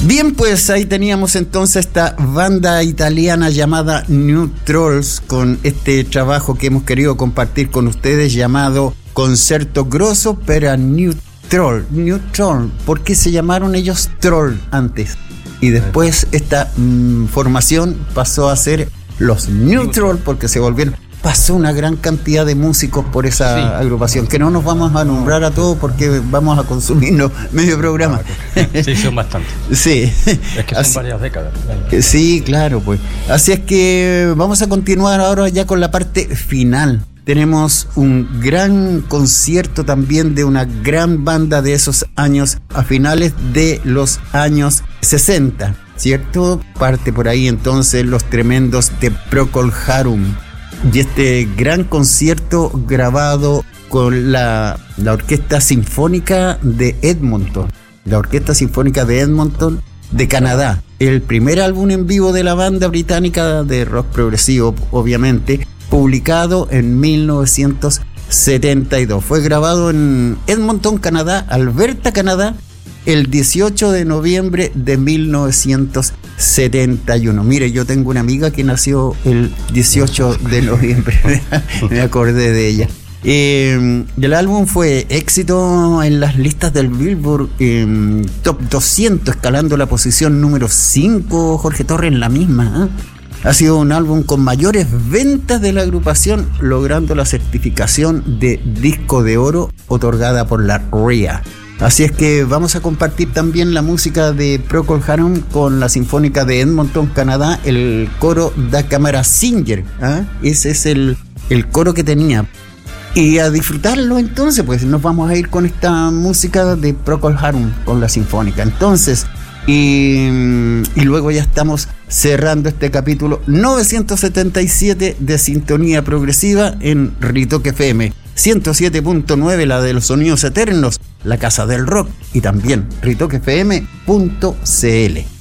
Bien, pues ahí teníamos entonces esta banda italiana llamada New Trolls con este trabajo que hemos querido compartir con ustedes llamado Concerto Grosso per New Troll. New Troll, ¿por qué se llamaron ellos Troll antes? Y después esta formación pasó a ser los New Troll porque se volvieron... Pasó una gran cantidad de músicos por esa agrupación, que no nos vamos a nombrar a todos porque vamos a consumirnos medio programa. Sí, son bastantes. Sí. Es que son varias décadas. Sí, claro, pues. Así es que vamos a continuar ahora ya con la parte final. Tenemos un gran concierto también de una gran banda de esos años, a finales de los años 60, ¿cierto? Parte por ahí entonces los tremendos de Procol Harum. Y este gran concierto grabado con la Orquesta Sinfónica de Edmonton. La Orquesta Sinfónica de Edmonton de Canadá. El primer álbum en vivo de la banda británica de rock progresivo, obviamente, publicado en 1972. Fue grabado en Edmonton, Canadá, Alberta, Canadá, el 18 de noviembre de 1971. Mire, yo tengo una amiga que nació el 18 de noviembre. Me acordé de ella. El álbum fue éxito en las listas del Billboard Top 200, escalando la posición número 5, Jorge Torres, en la misma. Ha sido un álbum con mayores ventas de la agrupación, logrando la certificación de disco de oro otorgada por la RIA. Así es que vamos a compartir también la música de Procol Harum con la Sinfónica de Edmonton, Canadá, el coro da Cámara Singer. Ese es el coro que tenía. Y a disfrutarlo entonces, pues nos vamos a ir con esta música de Procol Harum con la Sinfónica. Entonces, y luego ya estamos cerrando este capítulo 977 de Sintonía Progresiva en Ritoque FM 107.9, la de los sonidos eternos, la casa del rock, y también ritoquefm.cl.